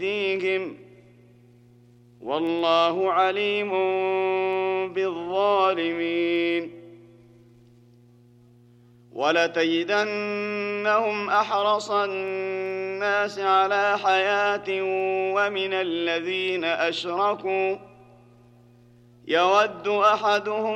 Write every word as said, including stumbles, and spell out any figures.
يهديهم والله عليم بالظالمين. ولتجدنهم أحرص الناس على حياة ومن الذين أشركوا يود أحدهم